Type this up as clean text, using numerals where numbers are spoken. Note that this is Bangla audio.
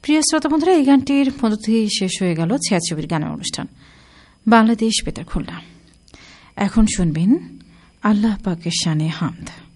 প্রিয় শ্রোতা বন্ধুরা, এই গানটির মধ্য দিয়ে শেষ হয়ে গেল ছায়াছবির গানের অনুষ্ঠান বাংলাদেশ বেতার খুলনা। এখন শুনবেন আল্লাহ পাকের শানে হামদ।